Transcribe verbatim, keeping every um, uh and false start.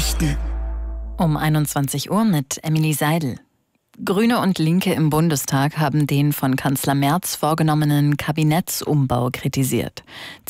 Nachrichten. Um einundzwanzig Uhr mit Emily Seidel. Grüne und Linke im Bundestag haben den von Kanzler Merz vorgenommenen Kabinettsumbau kritisiert.